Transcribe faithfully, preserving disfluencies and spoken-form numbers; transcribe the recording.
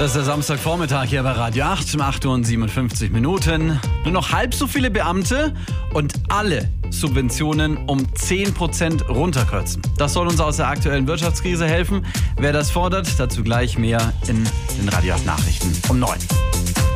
Das ist der Samstagvormittag hier bei Radio acht, um acht Uhr und siebenundfünfzig Minuten. Nur noch halb so viele Beamte und alle Subventionen um zehn Prozent runterkürzen. Das soll uns aus der aktuellen Wirtschaftskrise helfen. Wer das fordert, dazu gleich mehr in den Radio acht Nachrichten um neun.